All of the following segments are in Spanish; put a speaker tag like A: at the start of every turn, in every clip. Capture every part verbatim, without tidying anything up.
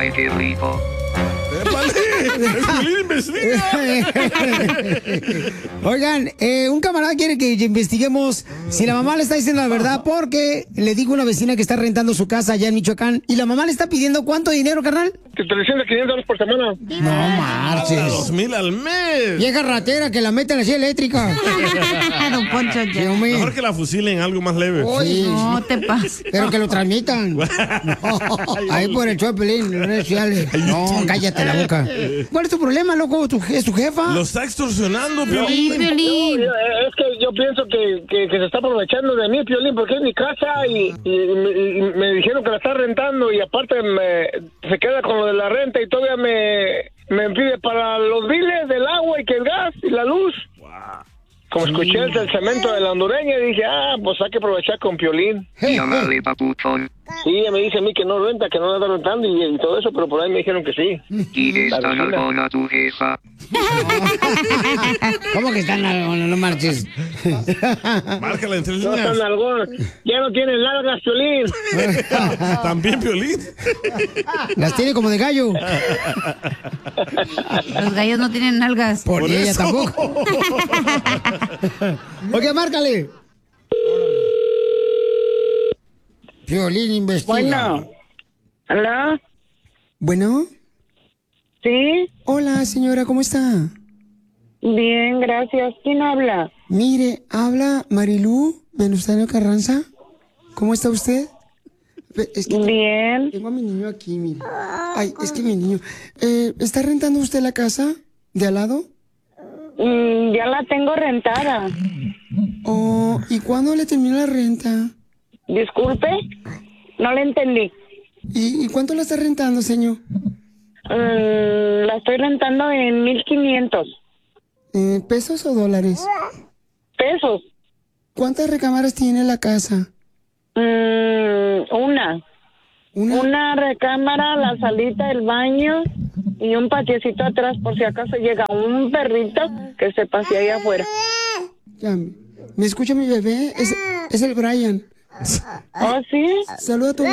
A: Ay, qué rico.
B: Oigan, eh, un camarada quiere que investiguemos si la mamá le está diciendo la verdad porque le dijo una vecina que está rentando su casa allá en Michoacán y la mamá le está pidiendo ¿cuánto dinero, carnal?
C: trescientos, quinientos dólares por semana.
B: No marches.
D: Dos mil al mes.
B: Vieja ratera que la mete en la silla eléctrica.
E: Don Poncho, ya.
D: Mejor que la fusilen algo más leve.
B: Oye,
E: no te pases.
B: Pero que lo transmitan. Ahí por el show de Pelín, en las redes sociales. No, cállate la boca. ¿Cuál es tu problema, loco? ¿Tu, ¿Es tu jefa?
D: Lo está extorsionando, Piolín.
E: Sí, Piolín.
C: No, es que yo pienso que, que, que se está aprovechando de mí, Piolín, porque es mi casa y, y, y- y me dijeron que la está rentando y aparte me, se queda con lo de la renta y todavía me, me pide para los biles del agua y que el gas y la luz. Como escuché el, el cemento de la hondureña, dije, ah, pues hay que aprovechar con Piolín.
A: Llámale, papuchón.
C: Sí, ella me dice a mí que no renta, que no la está rentando y, y todo eso, pero por ahí me dijeron que sí.
A: Y
C: La
A: esta
C: vecina.
A: nalgona tu jefa.
B: ¿Cómo que están? No, no, no marches.
D: Márcala en tres
C: No
D: líneas.
C: están algón. Ya no tienen largas, Piolín.
D: También, Piolín.
B: Las tiene como de gallo.
E: Los gallos no tienen nalgas.
B: Por,
D: Por
B: ella
D: eso.
B: tampoco. Ok, márcale. Piolín investiga.
F: Bueno. ¿Aló?
B: Bueno.
F: ¿Sí?
B: Hola, señora, ¿cómo está?
F: Bien, gracias. ¿Quién habla?
B: Mire, habla Marilú Venustiano Carranza. ¿Cómo está usted? Ve, Es que
F: Bien.
B: tengo a mi niño aquí, mire. Ay, es que mi niño. Eh, ¿Está rentando usted la casa de al lado?
F: Mm, ya la tengo rentada.
B: Oh, ¿y cuándo le termina la renta?
F: Disculpe, no le entendí.
B: ¿Y, y cuánto la está rentando, señor?
F: Mm, la estoy rentando en mil quinientos
B: Eh, ¿Pesos o dólares?
F: pesos.
B: ¿Cuántas recámaras tiene la casa?
F: Mm, una.
B: Una.
F: Una recámara, la salita, el baño y un patiecito atrás por si acaso llega un perrito que se pasea ahí afuera.
B: Ya, ¿me escucha mi bebé? Es, es el Brian.
F: ¿Oh, sí?
B: Saluda a tu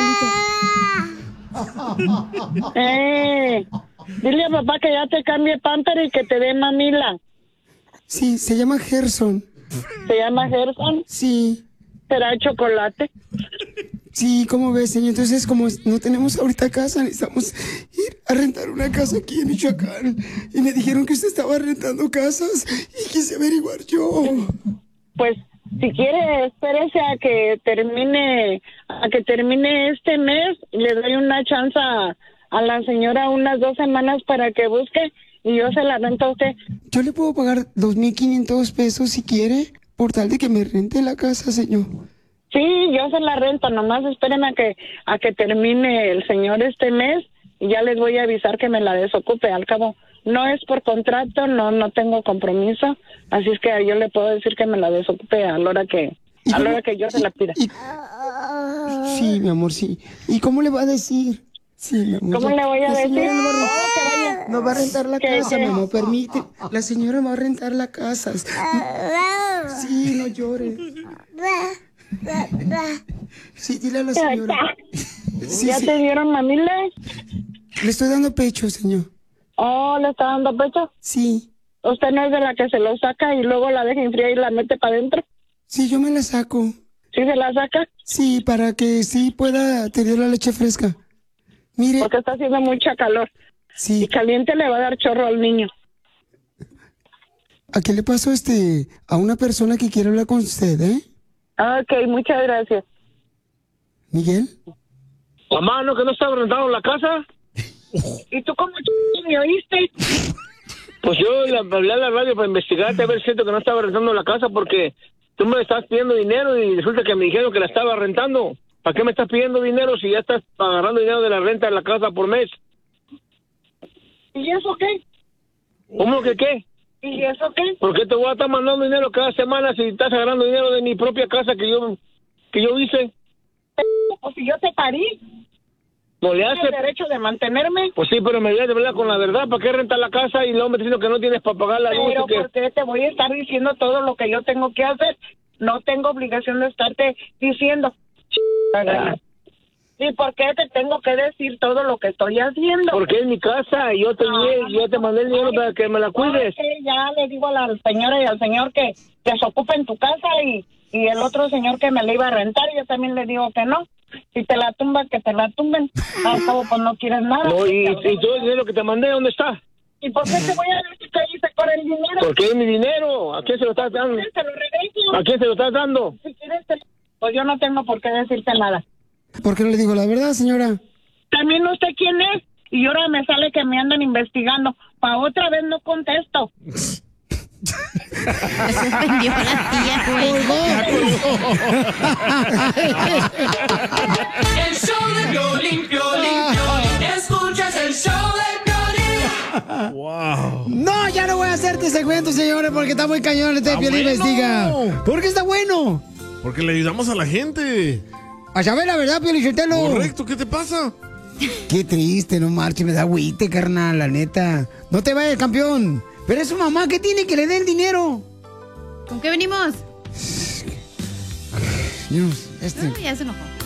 B: abuelito.
F: Eh, dile a papá que ya te cambie pamper y que te dé mamila.
B: Sí, se llama Gerson.
F: ¿Se llama Gerson?
B: Sí.
F: ¿Será de chocolate?
B: Sí, ¿cómo ves, señor? Entonces, como no tenemos ahorita casa, necesitamos ir a rentar una casa aquí en Michoacán. Y me dijeron que usted estaba rentando casas y quise averiguar yo.
F: Pues, si quiere, espérese a que termine, a que termine este mes. Le doy una chance a, a la señora unas dos semanas para que busque y yo se la rento a usted.
B: Yo le puedo pagar dos mil quinientos pesos si quiere, por tal de que me rente la casa, señor.
F: Sí, yo se la rento, nomás espérenme a que, a que termine el señor este mes y ya les voy a avisar que me la desocupe. Al cabo, no es por contrato, no, no tengo compromiso, así es que yo le puedo decir que me la desocupe a la hora que, a la hora que yo se la pida.
B: Y- Sí, mi amor, sí. ¿Y cómo le va a decir? Sí, mi amor.
F: ¿Cómo le voy a
B: La
F: decir?
B: señora no va a rentar,
F: Oh, que vaya.
B: no va a rentar la
F: Que-
B: casa,
F: que-
B: mi amor, permite. La señora va a rentar la casa. Sí, no llores. Sí, dile a la señora. Sí,
F: ¿Ya
B: sí.
F: te dieron mamila?
B: Le estoy dando pecho, señor.
F: Oh, ¿le está dando pecho?
B: Sí.
F: ¿Usted no es de la que se lo saca y luego la deja enfriar y la mete para adentro?
B: Sí, yo me la saco.
F: ¿Sí se la saca?
B: Sí, para que sí pueda tener la leche fresca. Mire.
F: Porque está haciendo mucha calor.
B: Sí.
F: Y caliente le va a dar chorro al niño.
B: ¿A qué le pasó este a una persona que quiere hablar con usted, eh?
F: Ok, muchas gracias.
B: Miguel.
C: Mamá, ¿no que no estaba rentando la casa?
F: ¿Y tú cómo ch- me oíste?
C: Pues yo le hablé a la radio para investigarte a ver si es cierto que no estaba rentando la casa porque tú me estás pidiendo dinero y resulta que me dijeron que la estaba rentando. ¿Para qué me estás pidiendo dinero si ya estás agarrando dinero de la renta de la casa por mes?
F: ¿Y eso qué?
C: ¿Cómo que qué?
F: ¿Y eso qué?
C: ¿Por qué te voy a estar mandando dinero cada semana si estás agarrando dinero de mi propia casa que yo que yo hice?
F: O si yo te parí,
C: ¿No le
F: ¿tienes
C: hace?
F: derecho de mantenerme?
C: Pues sí, pero me digas de verdad con la verdad. ¿Para qué rentar la casa y luego me diciendo que no tienes para pagar la luz?
F: Pero
C: y que...
F: ¿por qué te voy a estar diciendo todo lo que yo tengo que hacer? No tengo obligación de estarte diciendo. ¿Y por qué te tengo que decir todo lo que estoy haciendo?
C: Porque es mi casa y yo te,
F: Ah,
C: yo te mandé el dinero para que me la cuides.
F: Ok, ya le digo a la señora y al señor que, que se ocupen tu casa y, y el otro señor que me la iba a rentar, yo también le digo que no. Si te la tumbas, que te la tumben. Al cabo, pues no quieres nada.
C: No, y, y todo el dinero que te mandé, ¿dónde está?
F: ¿Y por qué te voy a decir que hice con el dinero?
C: Porque es mi dinero. ¿A quién se lo estás dando?
F: Te lo regreso.
C: ¿A quién se lo estás dando?
F: Si quieres, te- pues yo no tengo por qué decirte nada.
B: ¿Por qué no le digo la verdad, señora?
F: También usted quién es. Y ahora me sale que me andan investigando. Pa' otra vez no contesto.
E: Se suspendió la tía, güey.
G: El show de Piolín, Piolín, Piolín. Escuchas el show de Piolín.
D: Wow.
B: No, ya no voy a hacerte ese cuento, señores, porque está muy cañón este
D: Está
B: Piolín
D: bueno.
B: Investiga. ¿Por qué está bueno?
D: Porque le ayudamos a la gente.
B: A saber la verdad, Piolín Sotelo.
D: Correcto, ¿qué te pasa?
B: Qué triste, no marche, me da agüite, carnal, la neta. No te vayas, campeón. Pero es su mamá, ¿qué tiene que le dé el dinero?
E: ¿Con qué venimos?
B: Dios, este...
E: Ah, ya se enojó.